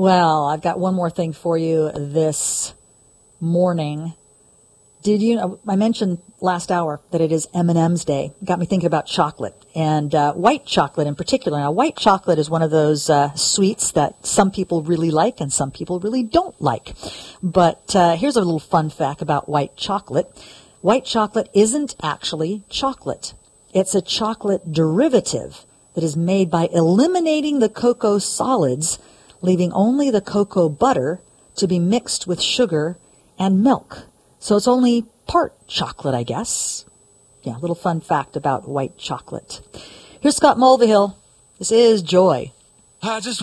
Well, I've got one more thing for you this morning. Did you know, I mentioned last hour that it is M&M's Day. It got me thinking about chocolate, and white chocolate in particular. Now, white chocolate is one of those sweets that some people really like and some people really don't like. But here's a little fun fact about white chocolate. White chocolate isn't actually chocolate. It's a chocolate derivative that is made by eliminating the cocoa solids, leaving only the cocoa butter to be mixed with sugar and milk. So it's only part chocolate, I guess. Yeah, a little fun fact about white chocolate. Here's Scott Mulvihill. This is Joy.